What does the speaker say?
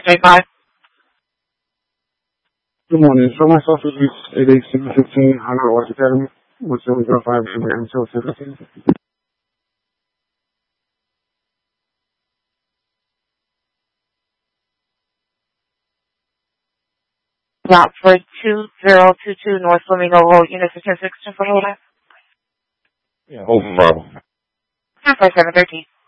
625. Good morning. Show myself to use 88615 Honor West Academy with 705 Abraham Hill, Tennessee. Lot for 2022 North Flamingo Road, Unit 106, for hold on. Yeah, hold from Bravo. 713.